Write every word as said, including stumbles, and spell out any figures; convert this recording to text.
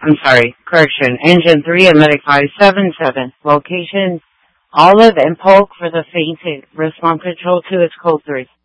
I'm sorry, correction, Engine three at Medic five seven seven. Location, Olive and Polk for the fainted. Response control two is code three.